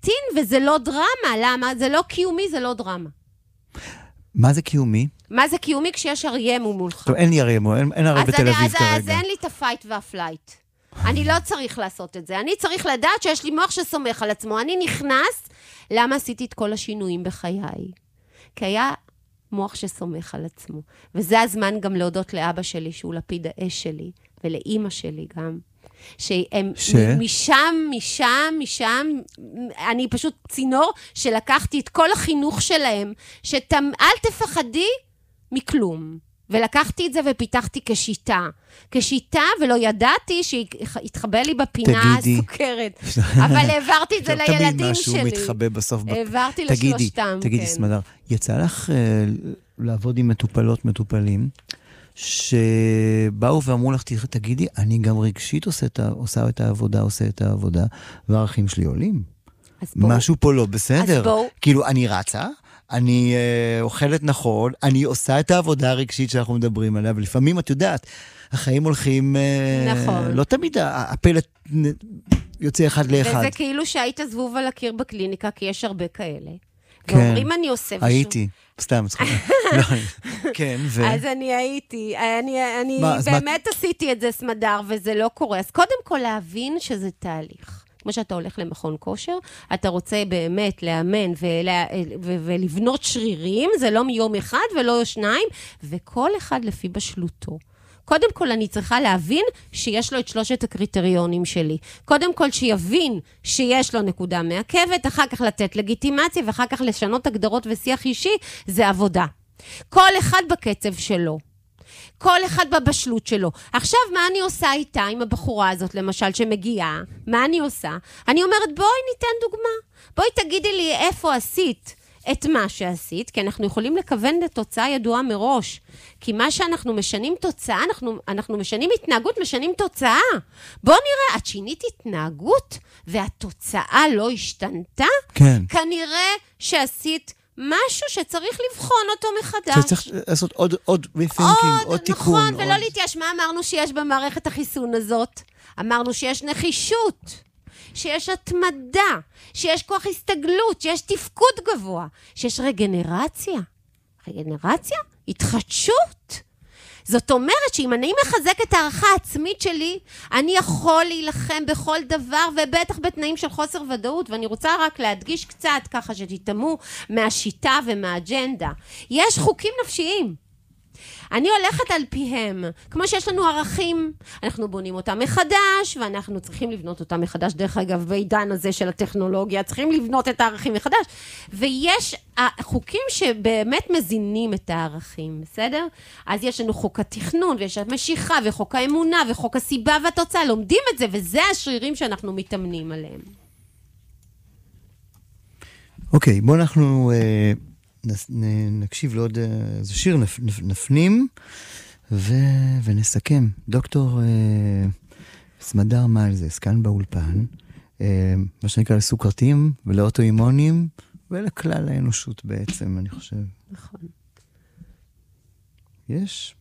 מקטין וזה לא דרמה. למה? זה לא קיומי, זה לא דרמה. מה זה קיומי? מה זה קיומי כשיש אריה מולך? טוב, אין לי אריה, אין אריה בתל אביב כרגע. אז אין לי את הפייט והפלייט. אני לא צריך לעשות את זה. אני צריך לדעת שיש לי מוח שסומך על עצמו. אני נכנס, למה עשיתי את כל השינויים בחיי? כי היה מוח שסומך על עצמו. וזה הזמן גם להודות לאבא שלי, שהוא לפיד האש שלי, ולאמא שלי גם. שהם משם, אני פשוט צינור שלקחתי את כל החינוך שלהם, אל תפחדי מכלום. ולקחתי את זה ופיתחתי כשיטה, ולא ידעתי שהתחבא לי בפינה הסוכרת. אבל העברתי את זה לילדים שלי. תמיד משהו מתחבא בסוף. העברתי לשלושתם. תגידי, סמדר, יצא לך לעבוד עם מטופלים, שבאו ואמרו לך, תגידי, אני גם רגשית עושה את העבודה, והערכים שלי עולים. משהו פה לא בסדר. כאילו, אני רצה, אני אוכלת נכון, אני עושה את העבודה הרגשית שאנחנו מדברים עליה, ולפעמים את יודעת, החיים הולכים, נכון. לא תמיד הפלט יוצא אחד לאחד. וזה כאילו שהיית זבוב על הקיר בקליניקה, כי יש הרבה כאלה. כן. ואומרים אני עושה ושום. הייתי, סתם, כן, אז אני הייתי, אני באמת עשיתי את זה סמדר, וזה לא קורה. אז קודם כל להבין שזה תהליך. כמו שאתה הולך למכון כושר, אתה רוצה באמת לאמן ולבנות שרירים, זה לא מיום אחד ולא שניים, וכל אחד לפי בשלותו. קודם כל אני צריכה להבין שיש לו את 3 הקריטריונים שלי. קודם כל שיבין שיש לו נקודה מעכבת, אחר כך לתת לגיטימציה, ואחר כך לשנות הגדרות ושיח אישי, זה עבודה. כל אחד בקצב שלו. כל אחד בבשלות שלו. עכשיו, מה אני עושה איתה, עם הבחורה הזאת, למשל, שמגיעה? מה אני עושה? אני אומרת, בואי ניתן דוגמה. בואי תגידי לי איפה עשית את מה שעשית, כי אנחנו יכולים לכוון לתוצאה ידועה מראש. כי מה שאנחנו משנים תוצאה, אנחנו משנים התנהגות, משנים תוצאה. בוא נראה, את שינית התנהגות, והתוצאה לא השתנתה? כן. כנראה שעשית משהו שצריך לבחון אותו מחדש. שצריך לעשות עוד rethinking, עוד תיקון. נכון, ולא להתייאש. מה אמרנו שיש במערכת החיסון הזאת? אמרנו שיש נחישות, שיש התמדה, שיש כוח הסתגלות, שיש תפקוד גבוה, שיש רגנרציה. רגנרציה? התחדשות. זאת אומרת שאם אני מחזק את הערכה העצמית שלי, אני יכול להילחם בכל דבר, ובטח בתנאים של חוסר ודאות, ואני רוצה רק להדגיש קצת ככה שתתאמו מהשיטה ומהאג'נדה. יש חוקים נפשיים. אני הולכת על פיהם, כמו שיש לנו ערכים, אנחנו בונים אותם מחדש, ואנחנו צריכים לבנות אותם מחדש, דרך אגב, בעידן הזה של הטכנולוגיה, צריכים לבנות את הערכים מחדש, ויש חוקים שבאמת מזינים את הערכים, בסדר? אז יש לנו חוק התכנון, ויש המשיכה, וחוק האמונה, וחוק הסיבה והתוצאה, לומדים את זה, וזה השרירים שאנחנו מתאמנים עליהם. אוקיי, בואו אנחנו נקשיב לעוד איזה שיר, נפנים ונסכם. דוקטור סמדר מיילזס, כאן באולפן, מה שנקרא לסוכרתיים ולאוטואימונים ולכלל האנושות בעצם, אני חושב. נכון. יש